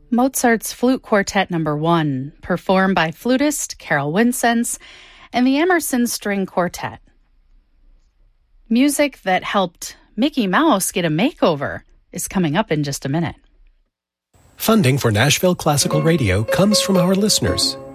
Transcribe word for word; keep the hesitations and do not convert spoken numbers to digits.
Mozart's Flute Quartet Number One, performed by flutist Carol Winsense and the Emerson String Quartet. Music that helped Mickey Mouse get a makeover is coming up in just a minute. Funding for Nashville Classical Radio comes from our listeners